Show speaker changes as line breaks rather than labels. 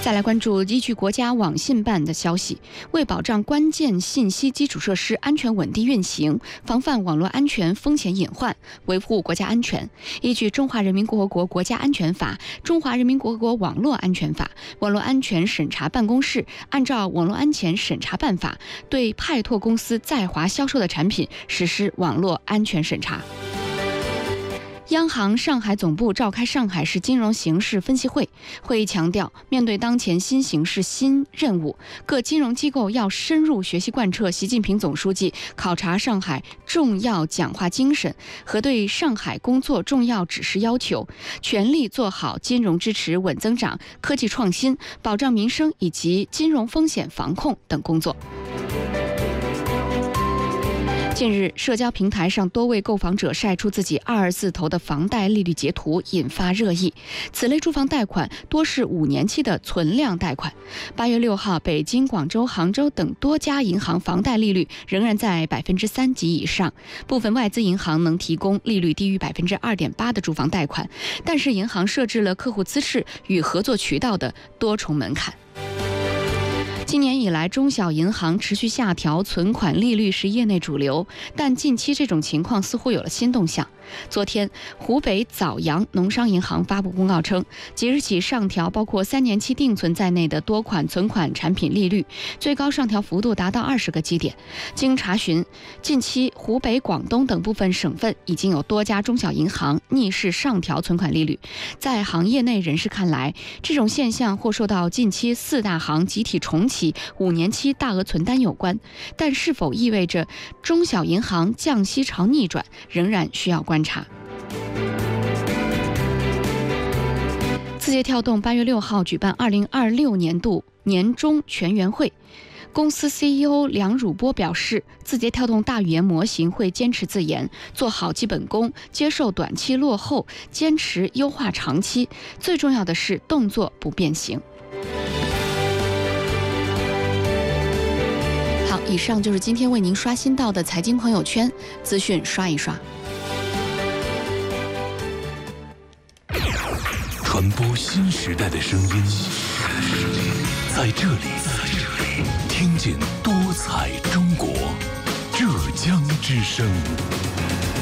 再来关注依据国家网信办的消息，为保障关键信息基础设施安全稳定运行，防范网络安全风险隐患，维护国家安全，依据《中华人民共和国国家安全法》、《中华人民共和国网络安全法》，网络安全审查办公室按照《网络安全审查办法》，对派拓公司在华销售的产品实施网络安全审查。央行上海总部召开上海市金融形势分析会，会议强调，面对当前新形势、新任务，各金融机构要深入学习贯彻习近平总书记考察上海重要讲话精神和对上海工作重要指示要求，全力做好金融支持稳增长、科技创新、保障民生以及金融风险防控等工作。近日，社交平台上多位购房者晒出自己22字头的房贷利率截图，引发热议。此类住房贷款多是5年期的存量贷款。8月6号，北京、广州、杭州等多家银行房贷利率仍然在3%及以上，部分外资银行能提供利率低于2.8%的住房贷款，但是银行设置了客户资质与合作渠道的多重门槛。今年以来，中小银行持续下调存款利率是业内主流，但近期这种情况似乎有了新动向。昨天，湖北枣阳农商银行发布公告称，即日起上调包括3年期定存在内的多款存款产品利率，最高上调幅度达到20个基点。经查询，近期湖北、广东等部分省份已经有多家中小银行逆势上调存款利率。在行业内人士看来，这种现象或受到近期4大行集体重启5年期大额存单有关，但是否意味着中小银行降息潮逆转，仍然需要观察。字节跳动8月6号举办2026年度年终全员会，公司 CEO 梁汝波表示，字节跳动大语言模型会坚持自研，做好基本功，接受短期落后，坚持优化长期，最重要的是动作不变形。好，以上就是今天为您刷新到的财经朋友圈资讯，刷一刷。
传播新时代的声音，在这里听见多彩中国，浙江之声。